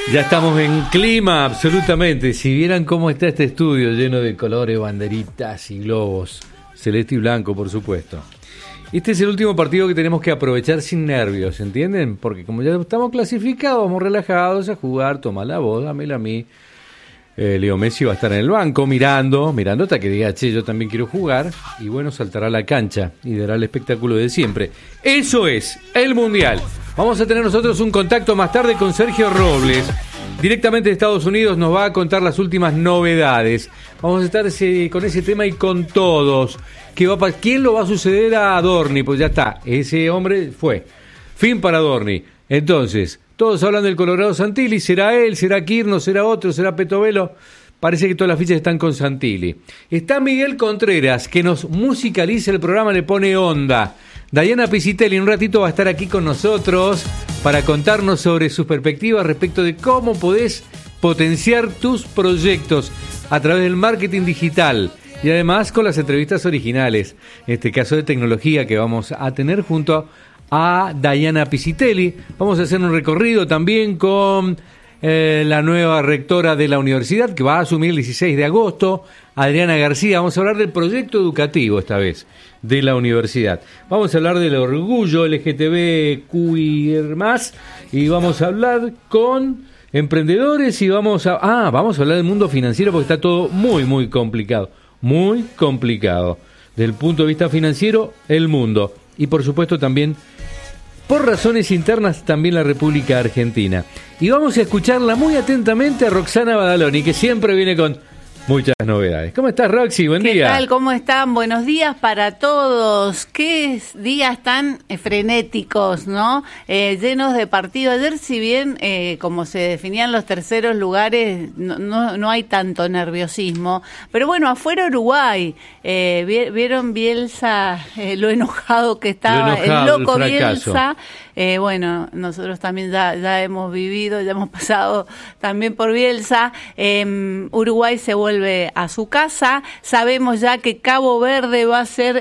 Ya estamos en clima, absolutamente. Si vieran cómo está este estudio lleno de colores, banderitas y globos, celeste y blanco, por supuesto. Este es el último partido que tenemos que aprovechar sin nervios, ¿entienden? Porque como ya estamos clasificados, vamos relajados a jugar, toma la voz, dámela a mí. Leo Messi va a estar en el banco mirando hasta que diga, che, yo también quiero jugar, y bueno, saltará a la cancha y dará el espectáculo de siempre. Eso es el Mundial. Vamos a tener nosotros un contacto más tarde con Sergio Robles, directamente de Estados Unidos, nos va a contar las últimas novedades. Vamos a estar con ese tema y con todos. ¿Quién lo va a suceder a Adorni? Pues ya está, ese hombre fue. Fin para Adorni. Entonces, todos hablan del Colorado Santilli, ¿será él, será Quirno, será otro, será Petovelo? Parece que todas las fichas están con Santilli. Está Miguel Contreras, que nos musicaliza el programa, le pone onda. Diana Pisitelli en un ratito va a estar aquí con nosotros para contarnos sobre sus perspectivas respecto de cómo podés potenciar tus proyectos a través del marketing digital y además con las entrevistas originales, en este caso de tecnología que vamos a tener junto a Diana Pisitelli. Vamos a hacer un recorrido también con la nueva rectora de la universidad que va a asumir el 16 de agosto, Adriana García. Vamos a hablar del proyecto educativo esta vez de la universidad. Vamos a hablar del orgullo LGTBQI+, y vamos a hablar con emprendedores y vamos a hablar del mundo financiero porque está todo muy complicado, muy complicado. Desde el punto de vista financiero, el mundo. Y por supuesto también, por razones internas, también la República Argentina. Y vamos a escucharla muy atentamente a Roxana Badaloni, que siempre viene con muchas novedades. ¿Cómo estás, Roxy? Buen día. ¿Qué tal? ¿Cómo están? Buenos días para todos. Qué días tan frenéticos, ¿no? Llenos de partido. Ayer, si bien, como se definían los terceros lugares, no hay tanto nerviosismo. Pero bueno, afuera Uruguay. ¿Vieron Bielsa, lo enojado que estaba? El loco Bielsa. Bueno, nosotros también ya hemos vivido, ya hemos pasado también por Bielsa. Uruguay se vuelve a su casa. Sabemos ya que Cabo Verde va a ser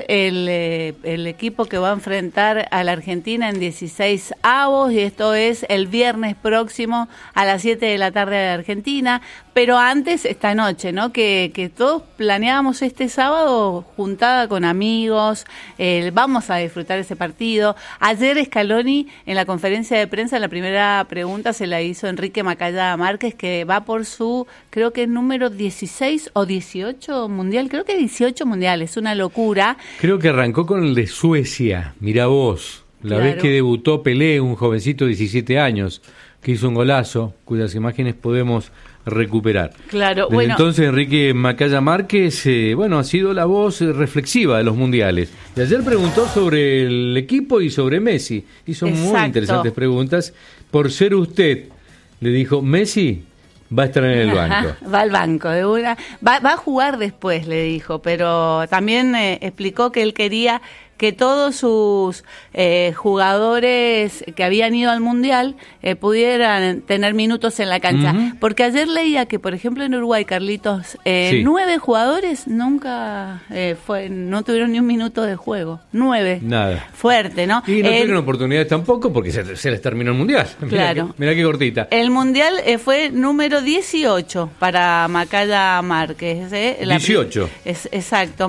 el equipo que va a enfrentar a la Argentina en 16 avos, y esto es el viernes próximo a las 7 de la tarde de Argentina. Pero antes, esta noche, ¿no? Que todos planeábamos este sábado juntada con amigos, vamos a disfrutar ese partido. Ayer Scaloni, en la conferencia de prensa, la primera pregunta se la hizo Enrique Macaya Márquez, que va por su, creo que es número 16 o 18 mundial, creo que 18 mundiales, es una locura. Creo que arrancó con el de Suecia, mirá vos, la vez que debutó Pelé, un jovencito de 17 años, que hizo un golazo, cuyas imágenes podemos recuperar. Claro, desde bueno. Entonces Enrique Macaya Márquez, ha sido la voz reflexiva de los mundiales. Y ayer preguntó sobre el equipo y sobre Messi. Hizo muy interesantes preguntas. Por ser usted, le dijo, Messi va a estar en el banco. Va al banco, de una. Va a jugar después, le dijo, pero también explicó que él quería que todos sus jugadores que habían ido al Mundial pudieran tener minutos en la cancha. Porque ayer leía que, por ejemplo, en Uruguay, Carlitos, 9 jugadores nunca no tuvieron ni un minuto de juego. 9. Nada. Fuerte, ¿no? Y no tuvieron oportunidades tampoco porque se les terminó el Mundial. Claro. Mirá qué cortita. El Mundial fue número 18 para Macaya Márquez. 18. Exacto.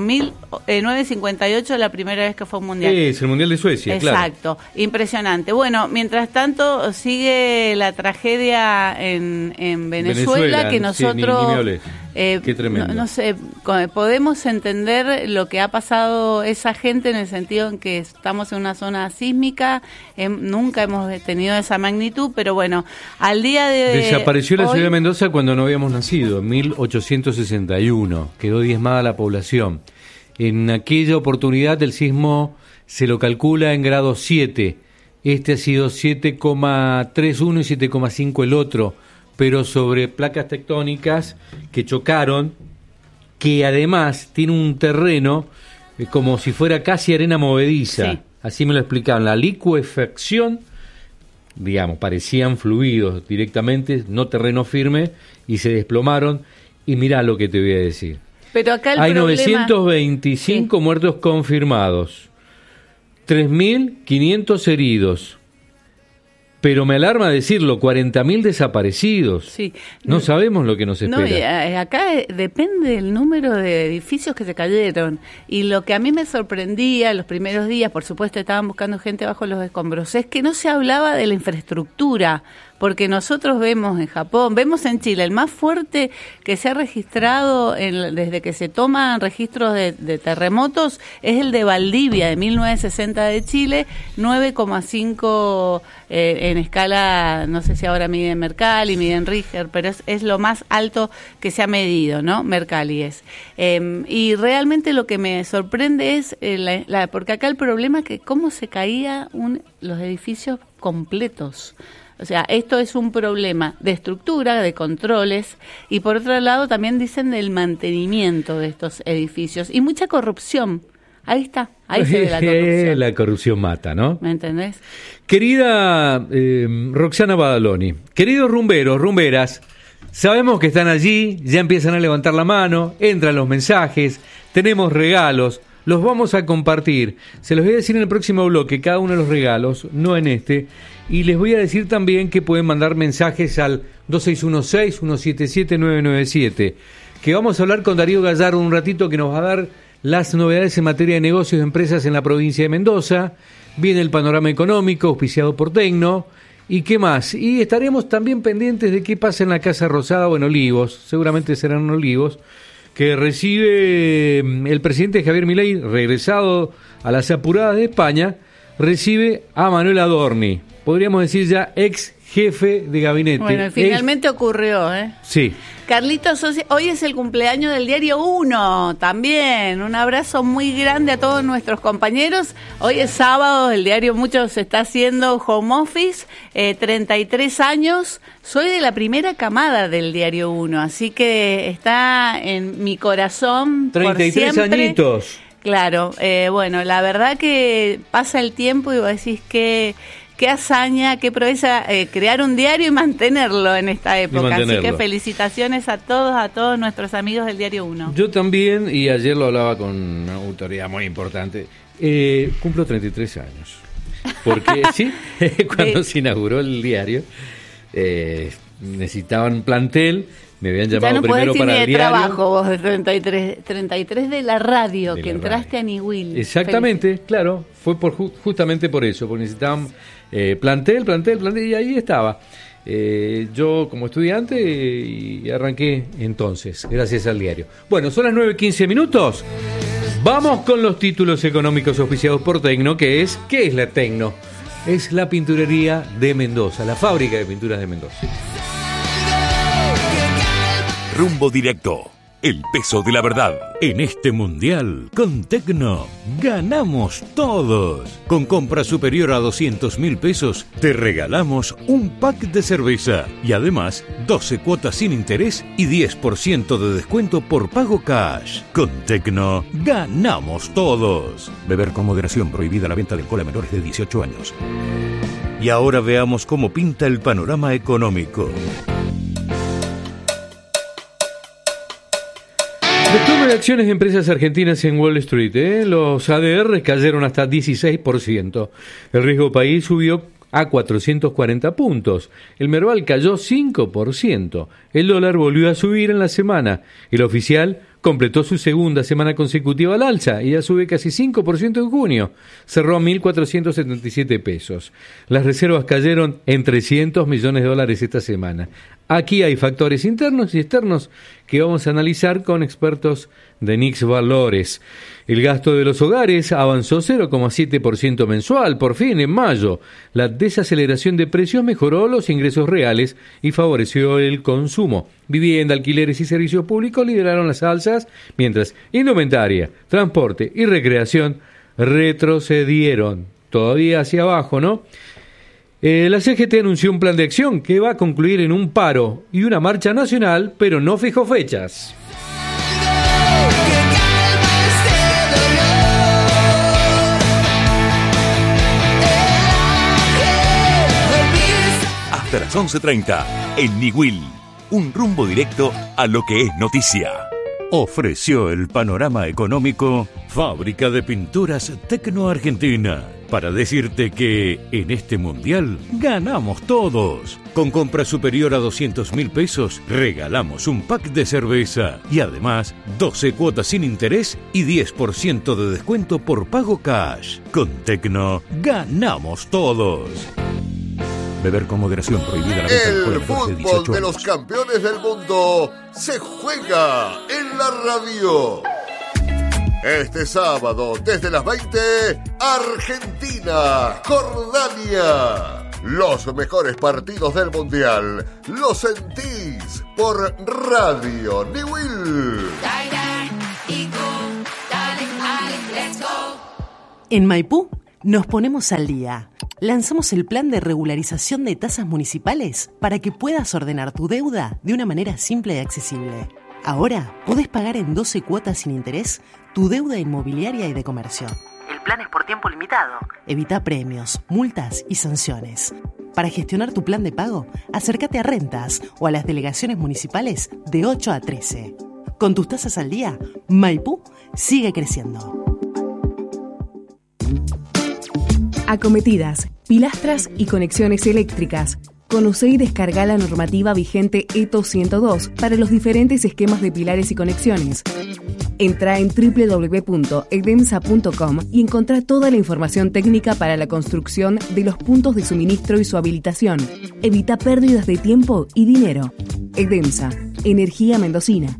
1958 la primera vez que fue un mundial. Es el Mundial de Suecia, exacto, claro. Impresionante. Bueno, mientras tanto sigue la tragedia en Venezuela, que nosotros qué tremendo. No sé, podemos entender lo que ha pasado esa gente en el sentido en que estamos en una zona sísmica, nunca hemos tenido esa magnitud, pero bueno, al día de desapareció la ciudad de Mendoza cuando no habíamos nacido, en 1861, quedó diezmada la población. En aquella oportunidad el sismo se lo calcula en grado 7. Este ha sido 7,31 y 7,5 el otro, pero sobre placas tectónicas que chocaron, que además tiene un terreno como si fuera casi arena movediza. Sí. Así me lo explicaban. La licuefacción, digamos, parecían fluidos directamente, no terreno firme, y se desplomaron. Y mirá lo que te voy a decir. Pero acá hay 925 muertos confirmados, 3.500 heridos. Pero me alarma decirlo, 40.000 desaparecidos. Sí. No sabemos lo que nos espera. No, y acá depende del número de edificios que se cayeron. Y lo que a mí me sorprendía los primeros días, por supuesto estaban buscando gente bajo los escombros, es que no se hablaba de la infraestructura. Porque nosotros vemos en Japón, vemos en Chile, el más fuerte que se ha registrado desde que se toman registros de terremotos es el de Valdivia, de 1960 de Chile, 9,5 en escala, no sé si ahora mide en Mercalli, mide en Richter, pero es lo más alto que se ha medido, ¿no? Mercalli es. Y realmente lo que me sorprende es, porque acá el problema es que cómo se caían los edificios completos. O sea, esto es un problema de estructura, de controles, y por otro lado también dicen del mantenimiento de estos edificios y mucha corrupción. Ahí está, ahí se ve la corrupción. La corrupción mata, ¿no? ¿Me entendés? Querida Roxana Badaloni, queridos rumberos, rumberas, sabemos que están allí, ya empiezan a levantar la mano, entran los mensajes, tenemos regalos, los vamos a compartir. Se los voy a decir en el próximo bloque, cada uno de los regalos, no en este. Y les voy a decir también que pueden mandar mensajes al 2616-177-997, que vamos a hablar con Darío Gallardo un ratito, que nos va a dar las novedades en materia de negocios de empresas en la provincia de Mendoza. Viene el panorama económico, auspiciado por Tecno. ¿Y qué más? Y estaremos también pendientes de qué pasa en la Casa Rosada o en Olivos, seguramente serán en Olivos, que recibe el presidente Javier Milei, regresado a las apuradas de España, recibe a Manuel Adorni, podríamos decir ya ex jefe de gabinete. Bueno, finalmente ocurrió, ¿eh? Sí. Carlitos, hoy es el cumpleaños del Diario 1, también. Un abrazo muy grande a todos nuestros compañeros. Hoy es sábado, el diario mucho se está haciendo home office, 33 años. Soy de la primera camada del Diario 1, así que está en mi corazón 33 por siempre. Añitos. Claro, bueno, la verdad que pasa el tiempo y vos decís que... Qué hazaña, qué proeza crear un diario y mantenerlo en esta época. Así que felicitaciones a todos nuestros amigos del Diario 1. Yo también, y ayer lo hablaba con una autoridad muy importante, cumplo 33 años. Porque sí, cuando se inauguró el diario, necesitaban plantel. Me habían llamado ya no primero podés para ir el de diario. Trabajo vos de 33 de la radio, de que la entraste radio. a Niwil. Exactamente, claro, fue justamente por eso, porque necesitaban plantel, y ahí estaba. Yo como estudiante y arranqué entonces, gracias al diario. Bueno, son las 9:15. Vamos con los títulos económicos auspiciados por Tecno, ¿qué es la Tecno? Es la pinturería de Mendoza, la fábrica de pinturas de Mendoza. Rumbo Directo, el peso de la verdad. En este mundial, con Tecno, ganamos todos. Con compra superior a 200.000 pesos, te regalamos un pack de cerveza. Y además, 12 cuotas sin interés y 10% de descuento por pago cash. Con Tecno, ganamos todos. Beber con moderación, prohibida la venta de alcohol a menores de 18 años. Y ahora veamos cómo pinta el panorama económico. Desplome de acciones de empresas argentinas en Wall Street. Los ADR cayeron hasta 16%. El riesgo país subió a 440 puntos. El Merval cayó 5%. El dólar volvió a subir en la semana. El oficial completó su segunda semana consecutiva al alza y ya sube casi 5% en junio. Cerró a 1.477 pesos. Las reservas cayeron en $300 millones esta semana. Aquí hay factores internos y externos que vamos a analizar con expertos de Nix Valores. El gasto de los hogares avanzó 0,7% mensual, por fin, en mayo. La desaceleración de precios mejoró los ingresos reales y favoreció el consumo. Vivienda, alquileres y servicios públicos lideraron las alzas, mientras indumentaria, transporte y recreación retrocedieron. Todavía hacia abajo, ¿no? La CGT anunció un plan de acción que va a concluir en un paro y una marcha nacional, pero no fijó fechas. Hasta las 11:30, en Niwil, un rumbo directo a lo que es noticia. Ofreció el panorama económico Fábrica de Pinturas Tecno Argentina. para decirte que en este mundial ganamos todos. Con compra superior a 200.000 pesos, regalamos un pack de cerveza y además 12 cuotas sin interés y 10% de descuento por pago cash. Con Tecno, ganamos todos. Beber con moderación, prohibida la venta. El fútbol de los campeones del mundo se juega en la radio. Este sábado, desde las 20, Argentina, Jordania. Los mejores partidos del mundial los sentís por Radio Niwil. En Maipú nos ponemos al día. Lanzamos el plan de regularización de tasas municipales para que puedas ordenar tu deuda de una manera simple y accesible. Ahora podés pagar en 12 cuotas sin interés tu deuda inmobiliaria y de comercio. El plan es por tiempo limitado. Evita premios, multas y sanciones. Para gestionar tu plan de pago, acércate a Rentas o a las delegaciones municipales de 8 a 13. Con tus tasas al día, Maipú sigue creciendo. Acometidas, pilastras y conexiones eléctricas. Conocé y descarga la normativa vigente ETO 102 para los diferentes esquemas de pilares y conexiones. Entra en www.edemsa.com y encontrá toda la información técnica para la construcción de los puntos de suministro y su habilitación. Evita pérdidas de tiempo y dinero. Edemsa, energía mendocina.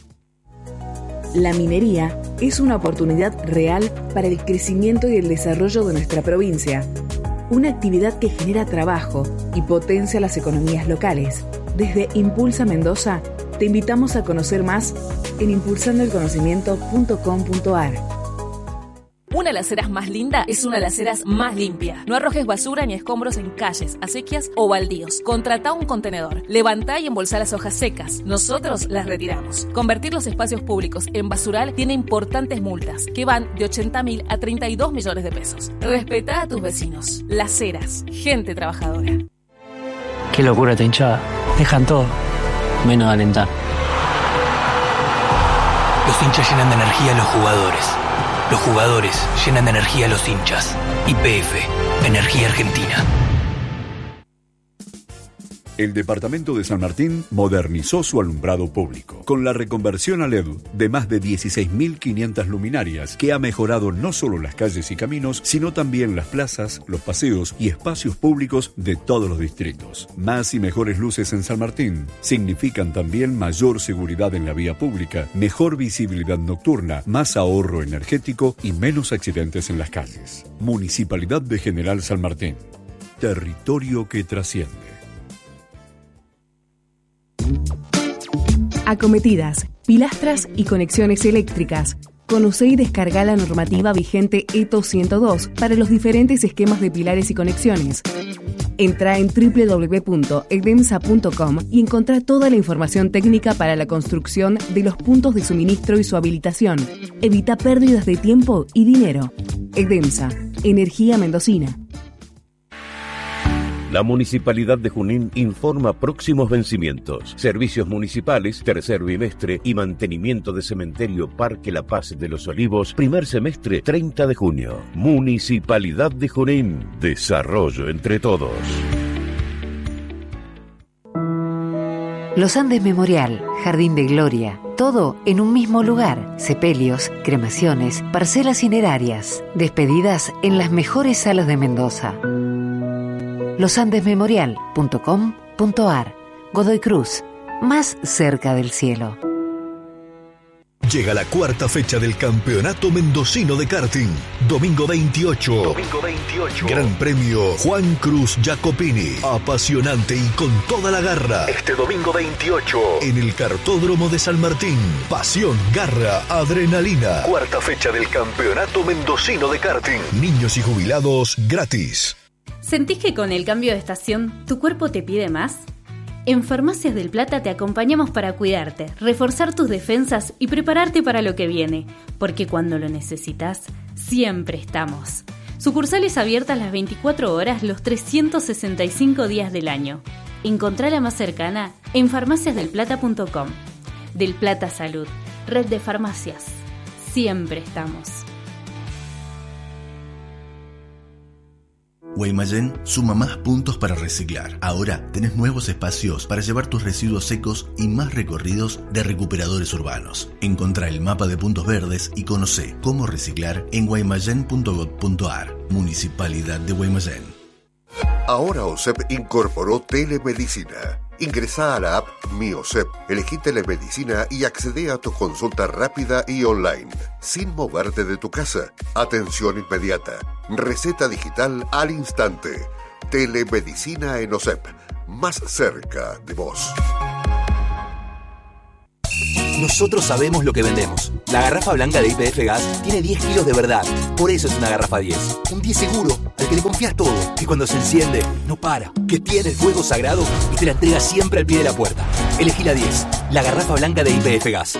La minería es una oportunidad real para el crecimiento y el desarrollo de nuestra provincia. Una actividad que genera trabajo y potencia las economías locales. Desde Impulsa Mendoza, te invitamos a conocer más en impulsandoelconocimiento.com.ar. Una de las aceras más linda es una de las aceras más limpia. No arrojes basura ni escombros en calles, acequias o baldíos. Contratá un contenedor. Levantá y embolsá las hojas secas. Nosotros las retiramos. Convertir los espacios públicos en basural tiene importantes multas que van de 80.000 a 32 millones de pesos. Respetá a tus vecinos. Las Heras, gente trabajadora. Qué locura esta hinchada. Dejan todo, menos alentar. Los hinchas llenan de energía a los jugadores. Los jugadores llenan de energía a los hinchas. YPF, Energía Argentina. El departamento de San Martín modernizó su alumbrado público con la reconversión a LED de más de 16.500 luminarias que ha mejorado no solo las calles y caminos, sino también las plazas, los paseos y espacios públicos de todos los distritos. Más y mejores luces en San Martín significan también mayor seguridad en la vía pública, mejor visibilidad nocturna, más ahorro energético y menos accidentes en las calles. Municipalidad de General San Martín. Territorio que trasciende. Acometidas, pilastras y conexiones eléctricas. Conocé y descarga la normativa vigente ETO 102 para los diferentes esquemas de pilares y conexiones. Entra en www.edemsa.com y encontrá toda la información técnica para la construcción de los puntos de suministro y su habilitación. Evita pérdidas de tiempo y dinero. Edemsa, energía mendocina. La Municipalidad de Junín informa próximos vencimientos. Servicios municipales, tercer bimestre y mantenimiento de cementerio Parque La Paz de los Olivos, primer semestre 30 de junio. Municipalidad de Junín. Desarrollo entre todos. Los Andes Memorial, Jardín de Gloria, todo en un mismo lugar. Sepelios, cremaciones, parcelas cinerarias, despedidas en las mejores salas de Mendoza. losandesmemorial.com.ar. Godoy Cruz, más cerca del cielo. Llega la cuarta fecha del Campeonato Mendocino de Karting. Domingo 28. Gran Premio Juan Cruz Jacopini. Apasionante y con toda la garra. Este domingo 28. En el Kartódromo de San Martín. Pasión, garra, adrenalina. Cuarta fecha del Campeonato Mendocino de Karting. Niños y jubilados gratis. ¿Sentís que con el cambio de estación tu cuerpo te pide más? En Farmacias del Plata te acompañamos para cuidarte, reforzar tus defensas y prepararte para lo que viene, porque cuando lo necesitas, siempre estamos. Sucursales abiertas las 24 horas, los 365 días del año. Encontrá la más cercana en farmaciasdelplata.com. Del Plata Salud, red de farmacias. Siempre estamos. Guaymallén suma más puntos para reciclar. Ahora tenés nuevos espacios para llevar tus residuos secos y más recorridos de recuperadores urbanos. Encontrá el mapa de puntos verdes y conocé cómo reciclar en guaymallén.gov.ar. Municipalidad de Guaymallén. Ahora OSEP incorporó telemedicina. Ingresá a la app Mi OSEP, elegí telemedicina y accedé a tu consulta rápida y online, sin moverte de tu casa. Atención inmediata, receta digital al instante. Telemedicina en OSEP, más cerca de vos. Nosotros sabemos lo que vendemos. La garrafa blanca de YPF Gas tiene 10 kilos de verdad. Por eso es una garrafa 10. Un 10 seguro, al que le confías todo. Que cuando se enciende, no para. Que tiene el fuego sagrado y te la entrega siempre al pie de la puerta. Elegí la 10. La garrafa blanca de YPF Gas.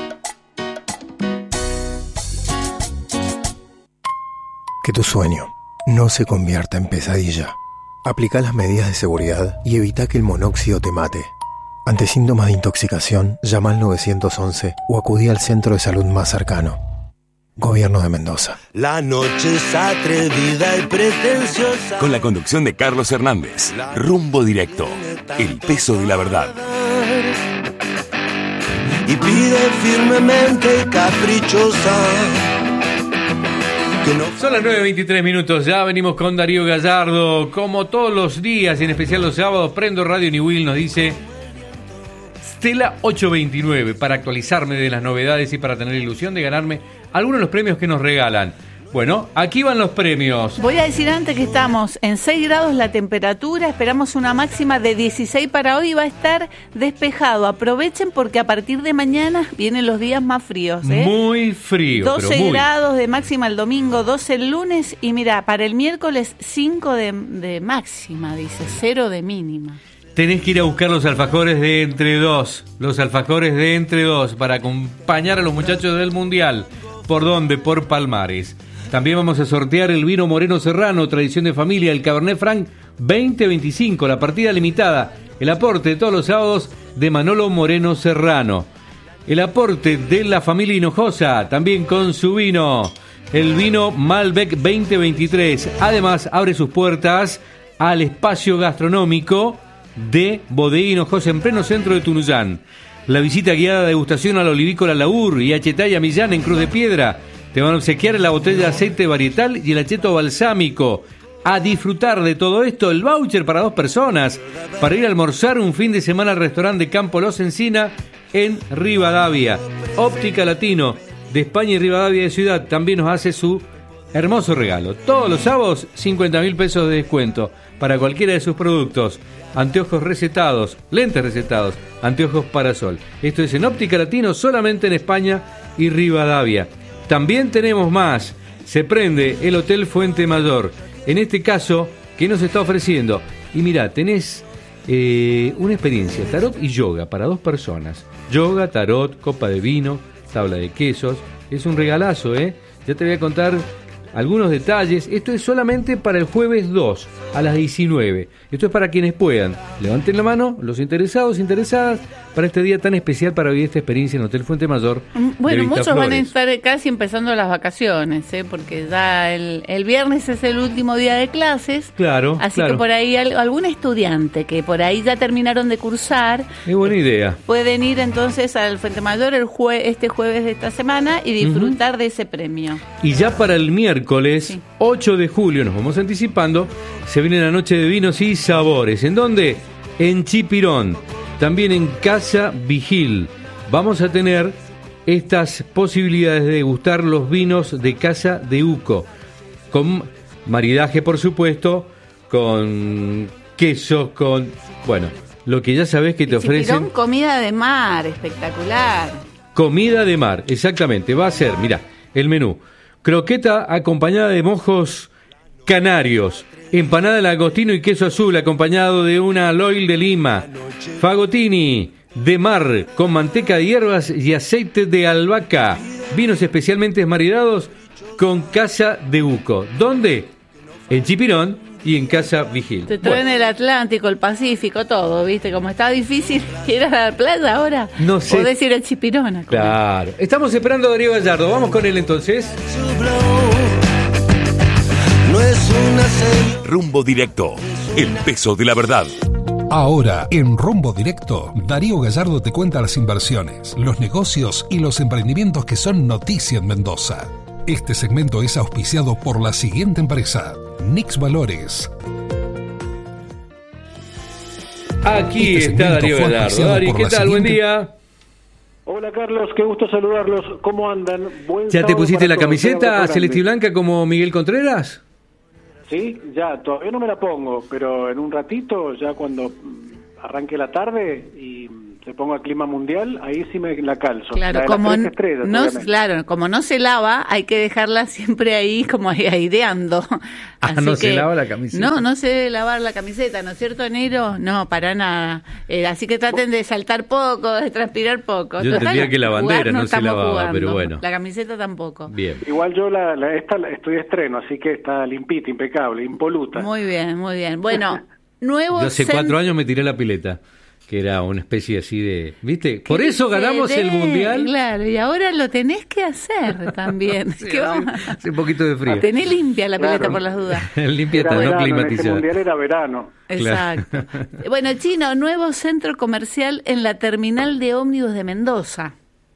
Que tu sueño no se convierta en pesadilla. Aplica las medidas de seguridad y evita que el monóxido te mate. Ante síntomas de intoxicación, llama al 911 o acudí al centro de salud más cercano. Gobierno de Mendoza. La noche es atrevida y pretenciosa. Con la conducción de Carlos Hernández. Rumbo directo. El peso de la verdad. Y pide firmemente y caprichosa. Son las 9:23 minutos, ya venimos con Darío Gallardo. Como todos los días, y en especial los sábados, prendo Radio Niwil, nos dice Stella 829, para actualizarme de las novedades y para tener ilusión de ganarme algunos de los premios que nos regalan. Bueno, aquí van los premios. Voy a decir antes que estamos en 6 grados la temperatura, esperamos una máxima de 16 para hoy y va a estar despejado. Aprovechen porque a partir de mañana vienen los días más fríos. Muy frío. 12 grados de máxima el domingo, 12 el lunes y mira, para el miércoles 5 de máxima, dice, 0 de mínima. Tenés que ir a buscar los alfajores de Entre Dos. Los alfajores de Entre Dos para acompañar a los muchachos del Mundial. ¿Por dónde? Por Palmares. También vamos a sortear el vino Moreno Serrano, tradición de familia, el Cabernet Franc 2025, la partida limitada. El aporte de todos los sábados de Manolo Moreno Serrano. El aporte de la familia Hinojosa, también con su vino. El vino Malbec 2023. Además, abre sus puertas al espacio gastronómico de Bodega Hinojosa en pleno centro de Tunuyán. La visita guiada de degustación a la olivícola Laur y a Chetaya Millán en Cruz de Piedra. Te van a obsequiar la botella de aceite varietal y el acheto balsámico. A disfrutar de todo esto, el voucher para 2 personas para ir a almorzar un fin de semana al restaurante Campo Los Encina en Rivadavia. Óptica Latino de España y Rivadavia de Ciudad también nos hace su hermoso regalo. Todos los sábados 50.000 pesos de descuento para cualquiera de sus productos. Anteojos recetados, lentes recetados, anteojos para sol. Esto es en Óptica Latino, solamente en España y Rivadavia. También tenemos más. Se prende el Hotel Fuente Mayor. En este caso, ¿qué nos está ofreciendo? Y mirá, tenés una experiencia, tarot y yoga para 2 personas. Yoga, tarot, copa de vino, tabla de quesos. Es un regalazo, ¿eh? Ya te voy a contar algunos detalles. Esto es solamente para el jueves 2 a las 19. Esto es para quienes puedan. Levanten la mano los interesados, interesadas, para este día tan especial para vivir esta experiencia en Hotel Fuente Mayor. Bueno, muchos van a estar casi empezando las vacaciones, porque ya el viernes es el último día de clases. Claro. Así que por ahí algún estudiante que por ahí ya terminaron de cursar. Es buena idea. Pueden ir entonces al Fuente Mayor este jueves de esta semana y disfrutar de ese premio. Y ya para el miércoles 8 de julio, nos vamos anticipando, se viene la noche de vinos y sabores. ¿En dónde? En Chipirón. También en Casa Vigil. Vamos a tener estas posibilidades de degustar los vinos de Casa de Uco. Con maridaje, por supuesto, con quesos, con... Bueno, lo que ya sabés que te ofrecen... Chipirón, comida de mar, espectacular. Comida de mar, exactamente. Va a ser, mirá, el menú. Croqueta acompañada de mojos canarios. Empanada de langostino y queso azul acompañado de una aloil de lima. Fagotini de mar con manteca de hierbas y aceite de albahaca. Vinos especialmente maridados con Casa de Uco. ¿Dónde? En Chipirón y en Casa Vigil. Te traen el Atlántico, el Pacífico, todo, ¿viste? Como está difícil ir a la playa ahora. No sé. Podés ir a Chipirón a comer. Claro. Estamos esperando a Darío Gallardo. Vamos con él entonces. no es una señal. Rumbo Directo, el peso de la verdad. Ahora, en Rumbo Directo, Darío Gallardo te cuenta las inversiones, los negocios y los emprendimientos que son noticia en Mendoza. Este segmento es auspiciado por la siguiente empresa, Nix Valores. Aquí está Darío Gallardo. Dari, ¿qué tal? Buen día. Hola Carlos, qué gusto saludarlos. ¿Cómo andan? ¿Ya te pusiste la camiseta celeste y blanca como Miguel Contreras? Sí, ya, todavía no me la pongo, pero en un ratito, ya cuando arranque la tarde y se ponga clima mundial, ahí sí me la calzo. Claro, como como no se lava, hay que dejarla siempre ahí como aireando. Así no se lava la camiseta. No se debe lavar la camiseta, ¿no es cierto, Nero? No, para nada. Así que traten de saltar poco, de transpirar poco. Yo entendía que la bandera no se lavaba, jugando, pero bueno. La camiseta tampoco. Bien. Igual yo esta estoy de estreno, así que está limpita, impecable, impoluta. Muy bien, muy bien. Bueno, nuevo... Yo hace 4 años me tiré la pileta, que era una especie así de... ¿Viste? Por eso ganamos el Mundial. Claro, y ahora lo tenés que hacer también. Sí, hace un poquito de frío. Tenés limpia la pileta por las dudas. Limpia, era no verano, climatizada. El Mundial era verano. Exacto. Claro. Bueno, Chino, nuevo centro comercial en la terminal de ómnibus de Mendoza.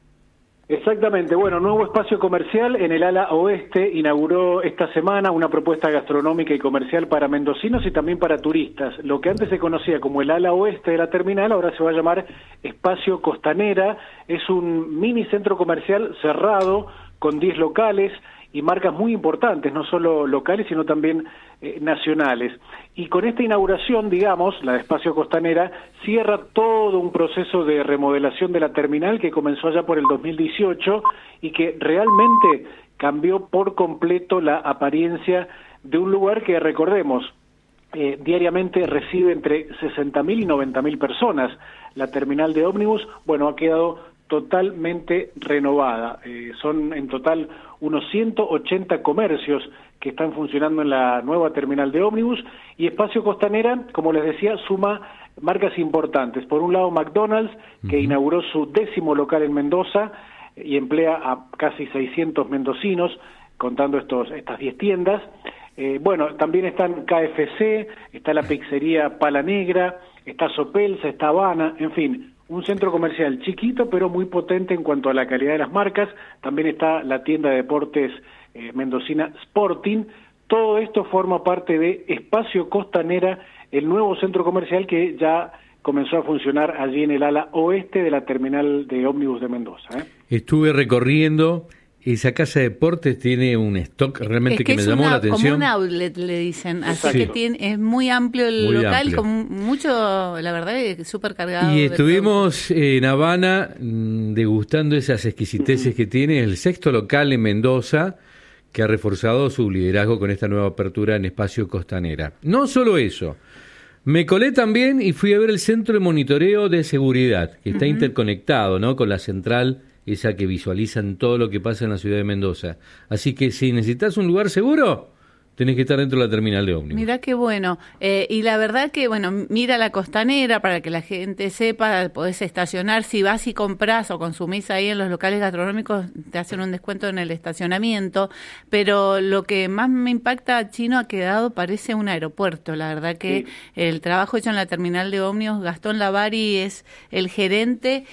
Exactamente, bueno, nuevo espacio comercial en el ala oeste, inauguró esta semana una propuesta gastronómica y comercial para mendocinos y también para turistas. Lo que antes se conocía como el ala oeste de la terminal, ahora se va a llamar Espacio Costanera. Es un mini centro comercial cerrado con 10 locales y marcas muy importantes, no solo locales, sino también nacionales. Y con esta inauguración, digamos, la de Espacio Costanera, cierra todo un proceso de remodelación de la terminal que comenzó allá por el 2018 y que realmente cambió por completo la apariencia de un lugar que, recordemos, diariamente recibe entre 60.000 y 90.000 personas. La terminal de ómnibus, bueno, ha quedado totalmente renovada. Son en total unos 180 comercios que están funcionando en la nueva terminal de ómnibus, y Espacio Costanera, como les decía, suma marcas importantes. Por un lado, McDonald's, que inauguró su 10º local en Mendoza y emplea a casi 600 mendocinos, contando estas 10 tiendas. Bueno, también están KFC, está la pizzería Pala Negra, está Sopelsa, está Habana, en fin, un centro comercial chiquito pero muy potente en cuanto a la calidad de las marcas. También está la tienda de deportes mendocina Sporting. Todo esto forma parte de Espacio Costanera, el nuevo centro comercial que ya comenzó a funcionar allí en el ala oeste de la terminal de ómnibus de Mendoza. Estuve recorriendo. Esa casa de deportes tiene un stock realmente que me llamó la atención. Como un outlet, le dicen. Así que es muy amplio el local, con mucho, la verdad, súper cargado. Y estuvimos en Habana degustando esas exquisiteces que tiene el 6º local en Mendoza, que ha reforzado su liderazgo con esta nueva apertura en Espacio Costanera. No solo eso, me colé también y fui a ver el centro de monitoreo de seguridad, que está interconectado, ¿no?, con la central, esa que visualizan todo lo que pasa en la ciudad de Mendoza. Así que si necesitas un lugar seguro, tenés que estar dentro de la terminal de ómnibus. Mirá qué bueno. Y la verdad que, bueno, mira la Costanera para que la gente sepa, podés estacionar. Si vas y comprás o consumís ahí en los locales gastronómicos, te hacen un descuento en el estacionamiento. Pero lo que más me impacta, Chino, ha quedado, parece un aeropuerto. La verdad que el trabajo hecho en la terminal de ómnibus, Gastón Lavari es el gerente,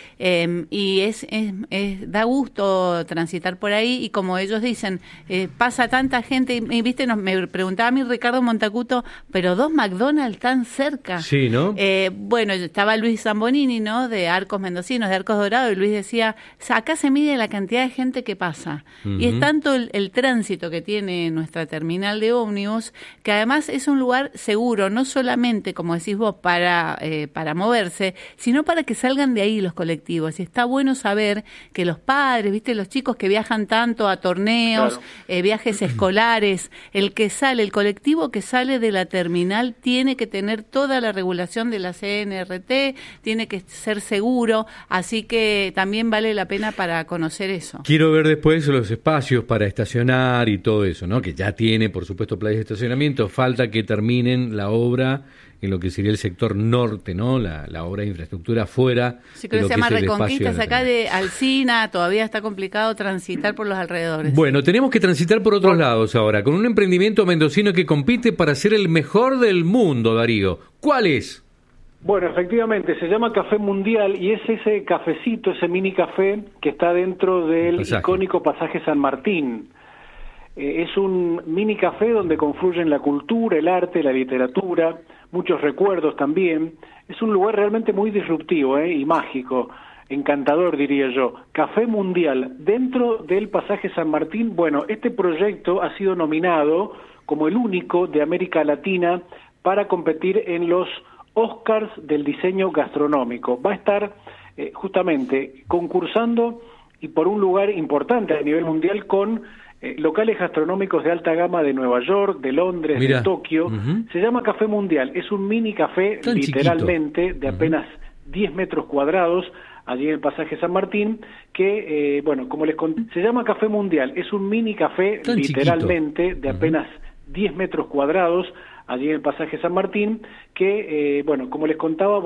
y da gusto transitar por ahí. Y como ellos dicen, pasa tanta gente, y viste, me preguntaba a mí Ricardo Montacuto, pero 2 McDonald's tan cerca. Sí, ¿no? Bueno, estaba Luis Zambonini, ¿no?, de Arcos Mendocinos, de Arcos Dorados, y Luis decía, acá se mide la cantidad de gente que pasa. Y es tanto el tránsito que tiene nuestra terminal de ómnibus, que además es un lugar seguro, no solamente, como decís vos, para moverse, sino para que salgan de ahí los colectivos. Y está bueno saber que los padres, viste, los chicos que viajan tanto a torneos, viajes escolares, el colectivo que sale de la terminal tiene que tener toda la regulación de la CNRT, tiene que ser seguro, así que también vale la pena para conocer eso. Quiero ver después los espacios para estacionar y todo eso, ¿no?, que ya tiene, por supuesto, playas de estacionamiento. Falta que terminen la obra en lo que sería el sector norte, ¿no? La obra de infraestructura fuera. Sí, creo que se llama Reconquistas, acá de Alsina, todavía está complicado transitar por los alrededores. Bueno, tenemos que transitar por otros lados ahora, con un emprendimiento mendocino que compite para ser el mejor del mundo, Darío. ¿Cuál es? Bueno, efectivamente, se llama Café Mundial y es ese cafecito, ese mini café que está dentro del icónico Pasaje San Martín. Es un mini café donde confluyen la cultura, el arte, la literatura, muchos recuerdos también. Es un lugar realmente muy disruptivo y mágico, encantador diría yo. Café Mundial, dentro del Pasaje San Martín. Bueno, este proyecto ha sido nominado como el único de América Latina para competir en los Oscars del diseño gastronómico. Va a estar justamente concursando y por un lugar importante a nivel mundial con locales gastronómicos de alta gama de Nueva York, de Londres, de Tokio. Se llama Café Mundial, es un mini café tan literalmente chiquito, de apenas 10 metros cuadrados allí en el Pasaje San Martín, que, bueno, como les conté, se llama Café Mundial, es un mini café tan literalmente chiquito, de apenas 10 metros cuadrados allí en el Pasaje San Martín, que, bueno, como les contaba,